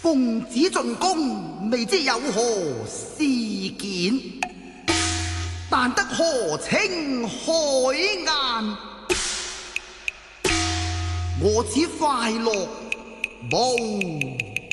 奉旨進宮，未知有何事件，但得荷稱海晏，我此快樂無